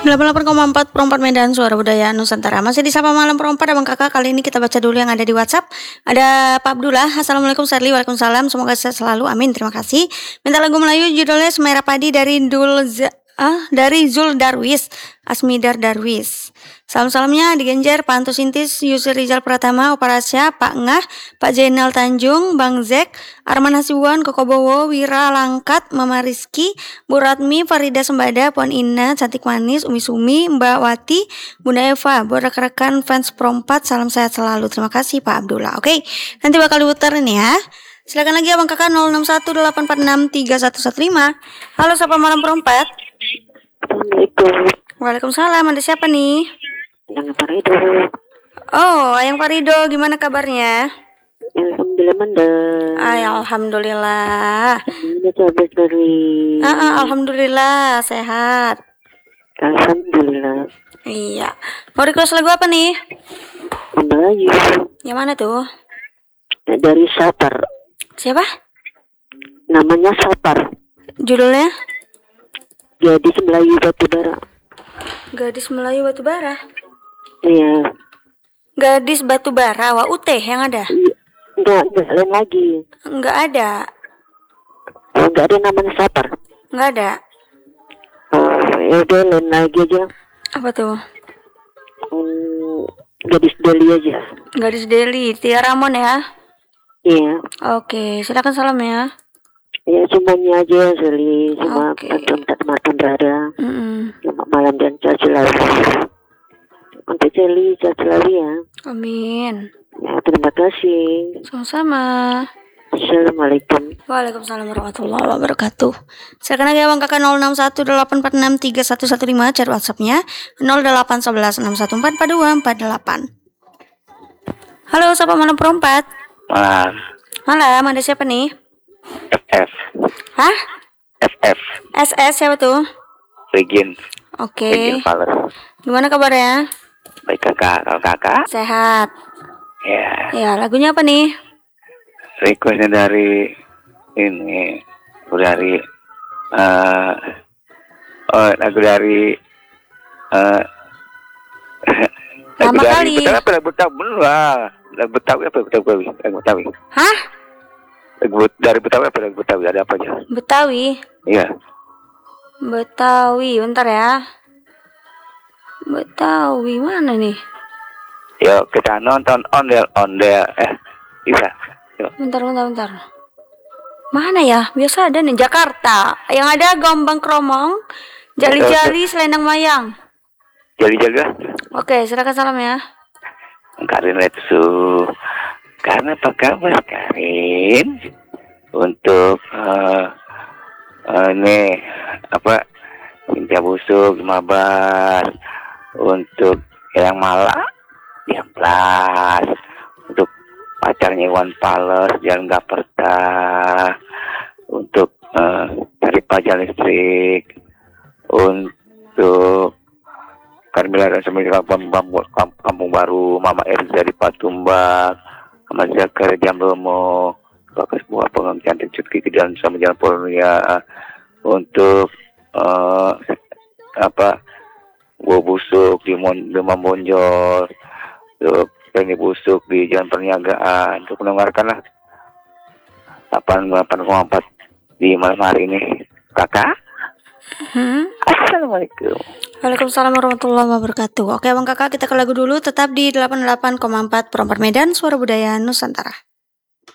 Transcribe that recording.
88,4 Perempat Medan Suara Budaya Nusantara. Masih di Sapa Malam Perempat Abang Kakak. Kali ini kita baca dulu yang ada di WhatsApp. Ada Pak Abdullah. Assalamualaikum Sarli. Waalaikumsalam. Semoga sehat selalu. Amin. Terima kasih. Minta lagu Melayu judulnya Semerah Padi dari Zul Darwis, Asmidar Darwis. Salam-salamnya di Genjer, Pak Antus Sintis, Yusri Rizal Pratama, Oparasya, Pak Ngah, Pak Jainal Tanjung, Bang Zek, Arman Hasibuan, Koko Bowo, Wira Langkat, Mama Rizky, Bu Ratmi, Farida Sembada, Puan Ina, Cantik Manis, Umi Sumi, Mbak Wati, Bunda Eva, buat rekan-rekan fans Perempat, salam sehat selalu. Terima kasih Pak Abdullah. Oke, nanti bakal diputerin ya. Silakan lagi Abang Kakak 0618463115. Halo Sapa Malam Perempat. Assalamualaikum. Waalaikumsalam. Ada siapa nih? Yang Farido. Oh, Ayang Farido, gimana kabarnya? Alhamdulillah mendem. Alhamdulillah. Ini habis dari. Alhamdulillah sehat. Alhamdulillah. Iya. Mau request lagu apa nih? Melayu. Yang mana tuh? Dari Sapar. Siapa? Namanya Sapar. Judulnya? Gadis Melayu Batubara. Gadis Melayu Batubara. Iya. Gadis Batubara, WUT yang ada? Enggak lain lagi. Enggak ada. Enggak ada namanya Sapar. Enggak ada. Ya udah lain lagi aja. Apa tuh? Gadis Deli aja. Gadis Deli, Tia Ramon ya? Iya. Oke, silakan salam ya. Ya semuanya aja Seli, semua Oke. teman-teman berada. Selamat malam dan sehat selalu. Untuk Seli sehat selalu ya. Amin. Ya terima kasih. Sama-sama. Assalamualaikum. Waalaikumsalam warahmatullahi wabarakatuh. Silakan lagi Abang Kakak 0618463115, chat WhatsApp-nya 081161444248. Halo, Sapa Malam Perempat. Malam. Malam, ada siapa nih? FF. Hah? FF. SS siapa tuh? Regin. Oke. Regin Fowler. Gimana kabarnya? Baik kakak. Kalau kakak? Sehat. Ya. Ya, lagunya apa nih? Requestnya dari ini. Dari lagu dari Lama kali. Lagu Betawi lah. Lagu Betawi apa? Lagu Betawi. Hah? Dari Betawi apa? Lagu Betawi ada apa aja? Betawi. Iya. Betawi, bentar ya. Betawi mana nih? Yuk kita nonton ondel. Bisa. Yuk. Bentar. Mana ya? Biasa ada nih Jakarta. Yang ada Gombang Kromong, Jali-jali, Selendang Mayang. Jali-jali lah. Oke, silakan salam ya. Karin Retsu. Karena apa kabar Karin? Untuk ini apa? Cinta Busuk, Mabar. Untuk yang Malah, dia Plus. Untuk pacarnya Iwan Fals, Jangan Gak Pertah. Untuk Cari Pajar Listrik. Untuk Carmila dan Sembilan Kampung Baru, Mama Erza di Patumbak, Mama Zakaria Jamlomo, Bakas Buah Pengang Cantik Cutki dan sama Jalan Polonia. Untuk Gua Busuk di Demam Bonjol, untuk Penny Busuk di Jalan Perniagaan. Untuk mendengarkanlah 88,4 di malam hari ini, kakak. Assalamualaikum. Waalaikumsalam warahmatullahi wabarakatuh. Oke Abang Kakak, kita ke lagu dulu. Tetap di 88,4 Perempat Medan Suara Budaya Nusantara.